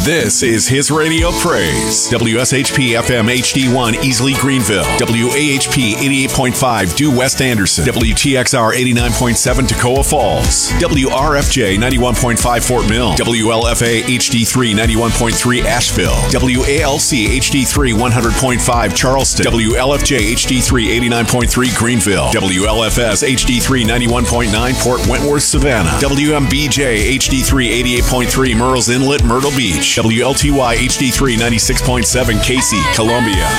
This is his radio praise. WSHP FM HD1 Easley Greenville. WAHP 88.5 Due West Anderson. WTXR 89.7 Toccoa Falls. WRFJ 91.5 Fort Mill. WLFA HD3 91.3 Asheville. WALC HD3 100.5 Charleston. WLFJ HD3 89.3 Greenville. WLFS HD3 91.9 Port Wentworth Savannah. WMBJ HD3 88.3 Murrells Inlet Myrtle Beach. WLTY HD3 96.7 Casey, Columbia.